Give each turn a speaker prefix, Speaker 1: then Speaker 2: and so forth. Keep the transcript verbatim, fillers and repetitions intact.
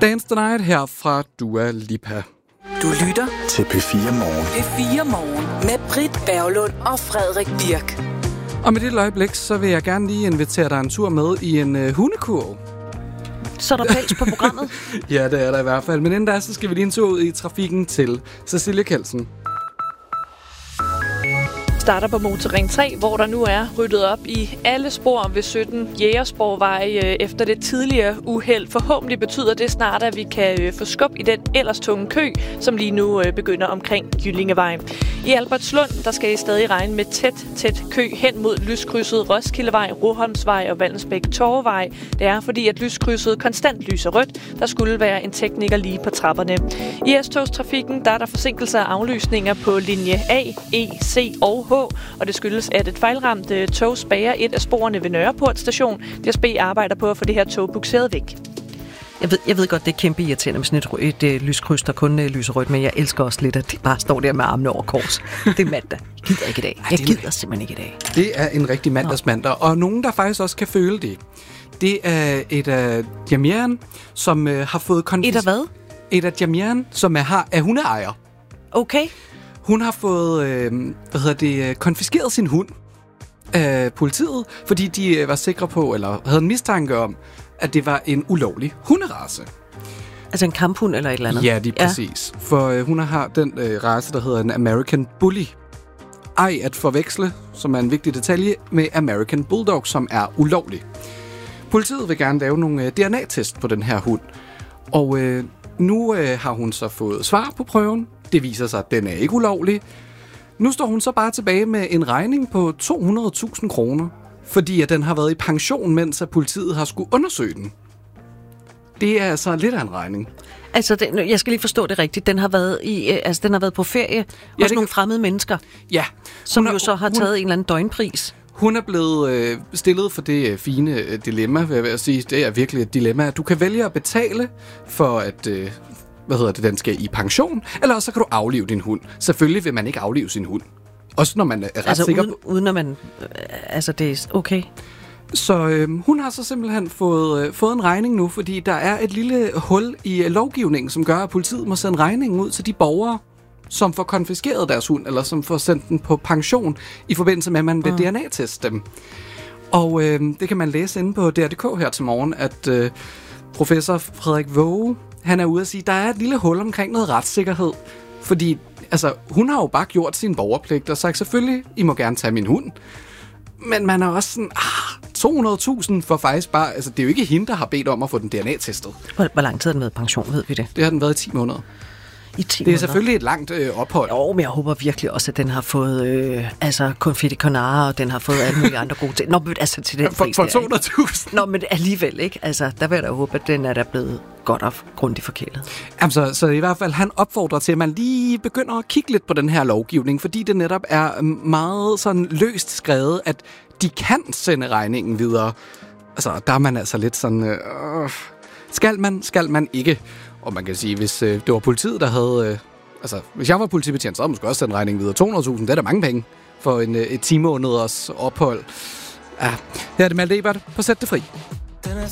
Speaker 1: Dance the Night her fra Dua Lipa.
Speaker 2: Du lytter
Speaker 3: til P fire Morgen.
Speaker 2: P fire Morgen med Britt Berglund og Frederik Birk.
Speaker 1: Og med det øjeblik, så vil jeg gerne lige invitere dig en tur med i en uh, hundekurv.
Speaker 4: Så er der pels på programmet?
Speaker 1: Ja, det er der i hvert fald. Men inden da, så skal vi lige en tur ud i trafikken til Cecilie Kelsen.
Speaker 5: Starter på Motorring tre, hvor der nu er ryddet op i alle spor ved sytten Jægersborgvej efter det tidligere uheld. Forhåbentlig betyder det snart, at vi kan få skub i den ellers tunge kø, som lige nu begynder omkring Jyllingevej. I Albertslund, der skal I stadig regne med tæt, tæt kø hen mod lyskrydset Roskildevej, Roholmsvej og Vallensbæk Torvevej. Det er fordi, at lyskrydset konstant lyser rødt. Der skulle være en tekniker lige på trapperne. I S-togstrafikken, der er der forsinkelser og aflysninger på linje A, E, C og H. Og det skyldes, at et fejlramt tog spærrer et af sporene ved Nørreport station. D S B arbejder på at få det her tog bukseret væk.
Speaker 4: Jeg ved, jeg ved godt, det er kæmpe irriterende med sådan et, et, et lyskryds, der kun uh, lyser rødt, men jeg elsker også lidt, at det bare står der med armene over kors. Det er mandag. Jeg gider ikke i dag. Jeg gider simpelthen ikke i dag.
Speaker 1: Det er en rigtig mandagsmandag, og nogen, der faktisk også kan føle det. Det er et af uh, Jamian, som uh, har fået... Konfis-
Speaker 4: et af hvad?
Speaker 1: Et af Jamian, som er, har, er hundeejer.
Speaker 4: Okay.
Speaker 1: Hun har fået øh, hvad hedder det, konfiskeret sin hund af politiet, fordi de øh, var sikre på, eller havde en mistanke om, at det var en ulovlig hunderace.
Speaker 4: Altså en kamphund eller et eller andet?
Speaker 1: Ja, det er præcis. Ja. For øh, hun har den øh, race, der hedder en American Bully. Ej at forveksle, som er en vigtig detalje, med American Bulldog, som er ulovlig. Politiet vil gerne lave nogle øh, D N A-test på den her hund. Og øh, nu øh, har hun så fået svar på prøven. Det viser sig, at den er ikke ulovlig. Nu står hun så bare tilbage med en regning på to hundrede tusind kroner, fordi at den har været i pension, mens at politiet har skulle undersøge den. Det er altså lidt af en regning.
Speaker 4: Altså, den, jeg skal lige forstå det rigtigt. Den har været i, altså den har været på ferie hos
Speaker 1: ja, det...
Speaker 4: nogle fremmede mennesker.
Speaker 1: Ja.
Speaker 4: Som
Speaker 1: har,
Speaker 4: jo så har
Speaker 1: hun,
Speaker 4: taget en eller anden døgnpris.
Speaker 1: Hun er blevet øh, stillet for det øh, fine øh, dilemma, vil jeg sige. Det er virkelig et dilemma. Du kan vælge at betale for at... Øh, hvad hedder det, den skal i pension, eller også så kan du aflive din hund. Selvfølgelig vil man ikke aflive sin hund. Også når man er ret
Speaker 4: altså
Speaker 1: sikker
Speaker 4: uden,
Speaker 1: på...
Speaker 4: uden at man... Øh, altså, det er okay.
Speaker 1: Så øh, hun har så simpelthen fået, øh, fået en regning nu, fordi der er et lille hul i øh, lovgivningen, som gør, at politiet må sende regningen ud til de borgere, som får konfiskeret deres hund, eller som får sendt den på pension, i forbindelse med, at man vil mm. D N A-teste dem. Og øh, det kan man læse inde på D R punktum d k her til morgen, at øh, professor Frederik Våge, han er ude at sige, at der er et lille hul omkring noget retssikkerhed. Fordi, altså, hun har jo bare gjort sin borgerpligt og sagt, selvfølgelig, I må gerne tage min hund. Men man er også sådan, ah, to hundrede tusind for faktisk bare, altså, det er jo ikke hende, der har bedt om at få den D N A-testet.
Speaker 4: Hvor, hvor lang tid er den været i pension, ved vi det?
Speaker 1: Det har den været i ti måneder.
Speaker 4: I ti
Speaker 1: det er
Speaker 4: måneder.
Speaker 1: Selvfølgelig et langt øh, ophold.
Speaker 4: Jo, men jeg håber virkelig også, at den har fået øh, altså confetti conare, og den har fået alle mulige andre gode ting. Nå, men altså til den
Speaker 1: for, for to hundrede tusind.
Speaker 4: Nå, men alligevel, ikke? Altså, der vil jeg da håbe, at den er der blevet godt og grundigt forkælet.
Speaker 1: Jamen, så, så i hvert fald, han opfordrer til, at man lige begynder at kigge lidt på den her lovgivning, fordi det netop er meget sådan løst skrevet, at de kan sende regningen videre. Altså, der er man altså lidt sådan, øh, skal man, skal man ikke? Og man kan sige, hvis øh, det var politiet, der havde... Øh, altså, hvis jeg var politibetjent, så havde man måske også sendt regningen videre. to hundrede tusind, det er da mange penge for en, øh, et ti måneders ophold. Ja, her er det Malte Ebert på Sæt det fri.
Speaker 6: Den er